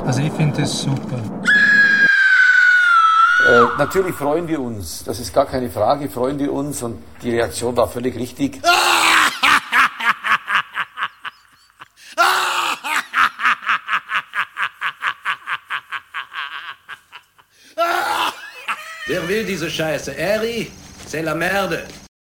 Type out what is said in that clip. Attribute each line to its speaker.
Speaker 1: Also ich finde das super.
Speaker 2: Natürlich freuen wir uns, das ist gar keine Frage, freuen wir uns und die Reaktion war völlig richtig.
Speaker 3: Wer will diese Scheiße? Eri, c'est la merde.